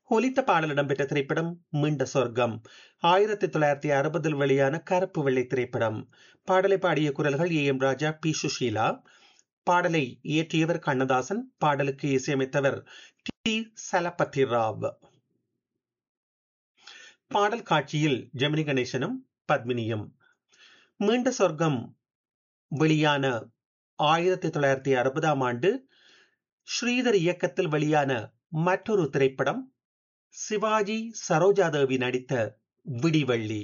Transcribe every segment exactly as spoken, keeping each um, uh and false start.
ஒலித்த பாடல் இடம்பெற்ற திரைப்படம் மீண்ட சொர்க்கம். ஆயிரத்தி தொள்ளாயிரத்தி அறுபதில் வெளியான கருப்பு வெள்ளை திரைப்படம். பாடலை பாடிய குரல்கள் A M Raja, B Sushila. பாடலை இயற்றியவர் கண்ணதாசன். பாடலுக்கு இசையமைத்தவர் டி சலபதி ராவ். பாடல் காட்சியில் ஜெமினி கணேசனும் பத்மினியும். மீண்ட சொர்க்கம் வெளியான ஆயிரத்தி தொள்ளாயிரத்தி அறுபதாம் ஆண்டு ஸ்ரீதர் இயக்கத்தில் வெளியான மற்றொரு திரைப்படம் சிவாஜி சரோஜாதேவி நடித்த விடிவள்ளி.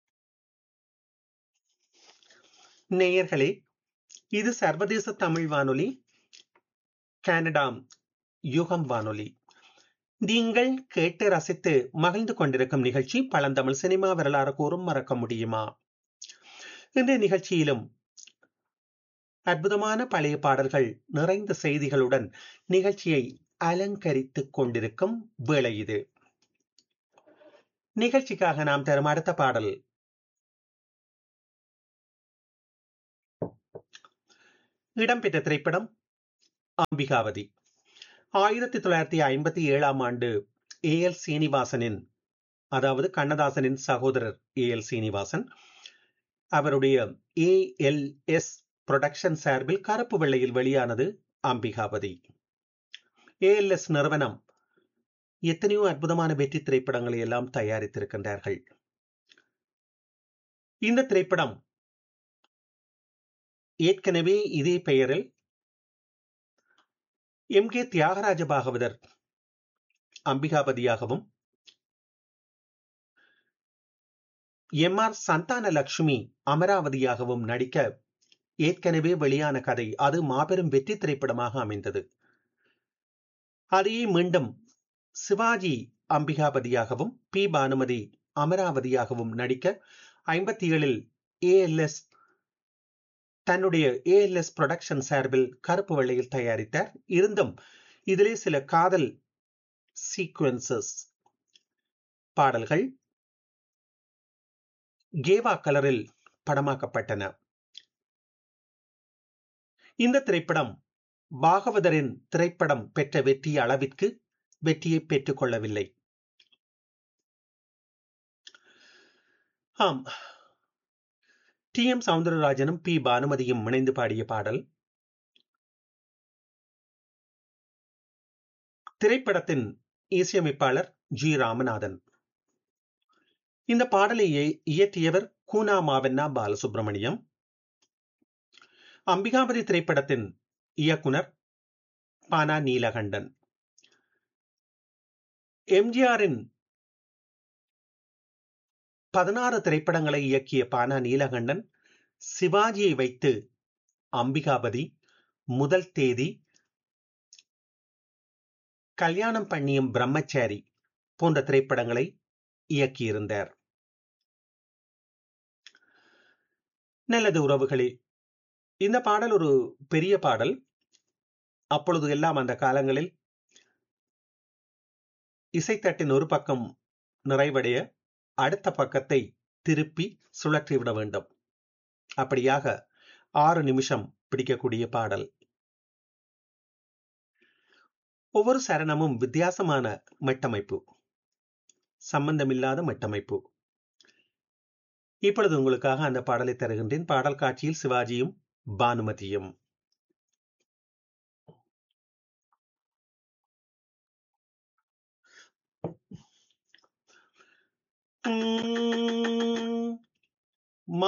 நேயர்களே, இது சர்வதேச தமிழ் வானொலி, கனடா யுகம் வானொலி. நீங்கள் கேட்டு ரசித்து மகிழ்ந்து கொண்டிருக்கும் நிகழ்ச்சி பழந்தமிழ் சினிமா வரலாறு கூறும் மறக்க முடியுமா. இன்றைய நிகழ்ச்சியிலும் அற்புதமான பழைய பாடல்கள் நிறைந்த செய்திகளுடன் நிகழ்ச்சியை அலங்கரித்துக் கொண்டிருக்கும் வேளை இது. நிகழ்ச்சிக்காக நாம் தரும் அடுத்த பாடல் இடம்பெற்ற திரைப்படம் அம்பிகாவதி. ஆயிரத்தி தொள்ளாயிரத்தி ஐம்பத்தி ஏழாம் ஆண்டு ஏ எல் சீனிவாசனின், அதாவது கண்ணதாசனின் சகோதரர் ஏ எல் சீனிவாசன், அவருடைய ஏ எல் எஸ் புரொடக்ஷன் சார்பில் கருப்பு வெள்ளையில் வெளியானது அம்பிகாபதி. ஏ எல் எஸ் நிறுவனம் எத்தனையோ அற்புதமான வெற்றி திரைப்படங்களை எல்லாம் தயாரித்திருக்கின்றார்கள். இந்த திரைப்படம் ஏற்கனவே இதே பெயரில் M K Thyagaraja Bhagavathar அம்பிகாபதியாகவும், M R சந்தான லட்சுமி அமராவதியாகவும் நடிக்க ஏற்கனவே வெளியான கதை. அது மாபெரும் வெற்றி திரைப்படமாக அமைந்தது. அதையே மீண்டும் சிவாஜி அம்பிகாபதியாகவும் பி பானுமதி அமராவதியாகவும் நடிக்க ஐம்பத்தி ஏழில் ஏ எல் எஸ் தன்னுடைய ஏ எல் எஸ் புரொடக்ஷன் சார்பில் கருப்பு வெள்ளையில் தயாரித்தார். இருந்தும் இதிலே சில காதல் சீக்வன்சஸ் பாடல்கள் கேவா கலரில் படமாக்கப்பட்டன. இந்த திரைப்படம் பாகவதரின் திரைப்படம் பெற்ற வெற்றி அளவிற்கு வெற்றியை பெற்றுக் கொள்ளவில்லை. ஆம், டி எம் சவுந்தரராஜனும் பி பானுமதியும் இணைந்து பாடிய பாடல். திரைப்படத்தின் இசையமைப்பாளர் ஜி ராமநாதன். இந்த பாடலை இயற்றியவர் கூனா மாவண்ணா பாலசுப்ரமணியம். அம்பிகாபதி திரைப்படத்தின் இயக்குனர் பானா நீலகண்டன். எம்ஜிஆரின் பதினாறு திரைப்படங்களை இயக்கிய பானா நீலகண்டன் சிவாஜியை வைத்து அம்பிகாபதி, முதல் தேதி, கல்யாணம் பண்ணியும் பிரம்மச்சாரி போன்ற திரைப்படங்களை இயக்கியிருந்தார். நல்லது உறவுகளே, இந்த பாடல் ஒரு பெரிய பாடல். அப்பொழுது எல்லாம் அந்த காலங்களில் இசைத்தட்டின் ஒரு பக்கம் நிறைவடைய அடுத்த பக்கத்தை திருப்பி சுழற்றிவிட வேண்டும். அப்படியாக ஆறு நிமிஷம் பிடிக்கக்கூடிய பாடல். ஒவ்வொரு சரணமும் வித்தியாசமான மெட்டமைப்பு, சம்பந்தமில்லாத மெட்டமைப்பு. இப்பொழுது உங்களுக்காக அந்த பாடலை தருகின்றேன். பாடல் காட்சியில் சிவாஜியும் பானுமதியும்.